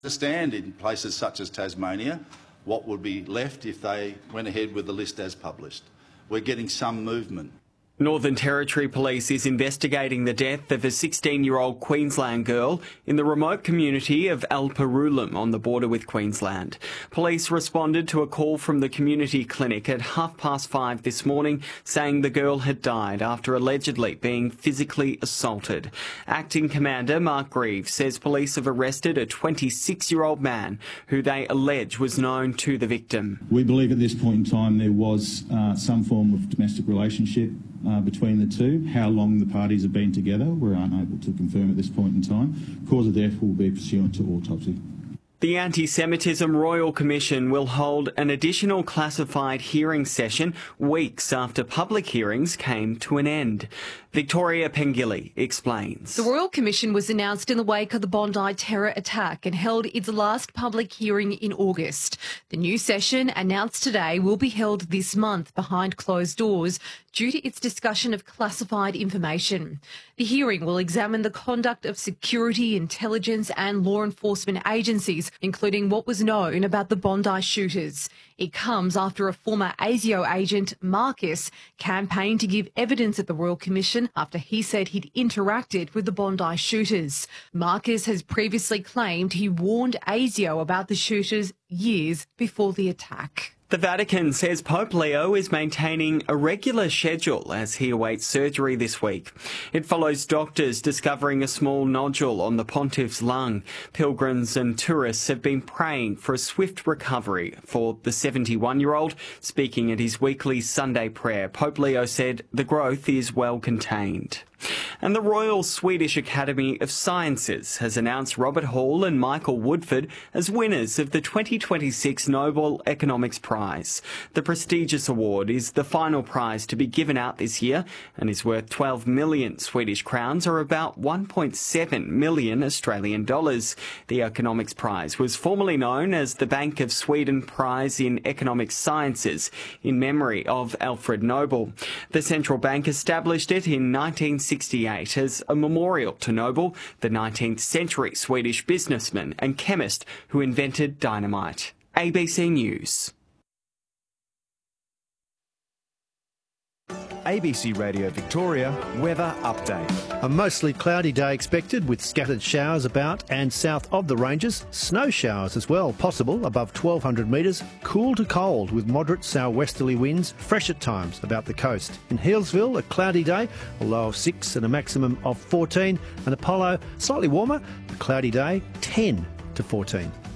Understand in places such as Tasmania what would be left if they went ahead with the list as published. We're getting some movement. Northern Territory Police is investigating the death of a 16-year-old Queensland girl in the remote community of Alperulam on the border with Queensland. Police responded to a call from the community clinic at 5:30 this morning saying the girl had died after allegedly being physically assaulted. Acting Commander Mark Greaves says police have arrested a 26-year-old man who they allege was known to the victim. We believe at this point in time there was some form of domestic relationship between the two. How long the parties have been together, we're unable to confirm at this point in time. Cause of death will be pursuant to autopsy. The Anti-Semitism Royal Commission will hold an additional classified hearing session weeks after public hearings came to an end. Victoria Pengilly explains. The Royal Commission was announced in the wake of the Bondi terror attack and held its last public hearing in August. The new session, announced today, will be held this month behind closed doors due to its discussion of classified information. The hearing will examine the conduct of security, intelligence and law enforcement agencies, including what was known about the Bondi shooters. It comes after a former ASIO agent, Marcus, campaigned to give evidence at the Royal Commission after he said he'd interacted with the Bondi shooters. Marcus has previously claimed he warned ASIO about the shooters years before the attack. The Vatican says Pope Leo is maintaining a regular schedule as he awaits surgery this week. It follows doctors discovering a small nodule on the pontiff's lung. Pilgrims and tourists have been praying for a swift recovery for the 71-year-old. Speaking at his weekly Sunday prayer, Pope Leo said the growth is well contained. And the Royal Swedish Academy of Sciences has announced Robert Hall and Michael Woodford as winners of the 2026 Nobel Economics Prize. The prestigious award is the final prize to be given out this year and is worth 12 million Swedish crowns, or about 1.7 million Australian dollars. The Economics Prize was formerly known as the Bank of Sweden Prize in Economic Sciences in memory of Alfred Nobel. The central bank established it in 1968 as a memorial to Nobel, the 19th century Swedish businessman and chemist who invented dynamite. ABC News. ABC Radio Victoria weather update. A mostly cloudy day expected with scattered showers about and south of the ranges. Snow showers as well possible above 1,200 metres. Cool to cold with moderate southwesterly winds, fresh at times about the coast. In Healesville, a cloudy day, a low of 6 and a maximum of 14. And Apollo, slightly warmer, a cloudy day, 10 to 14.